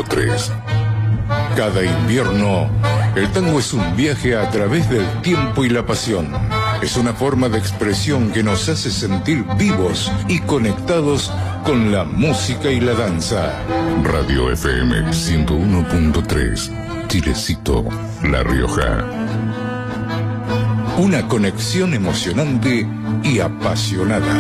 101.3. Cada invierno, el tango es un viaje a través del tiempo y la pasión. Es una forma de expresión que nos hace sentir vivos y conectados con la música y la danza. Radio FM 101.3, Chilecito, La Rioja. Una conexión emocionante y apasionada.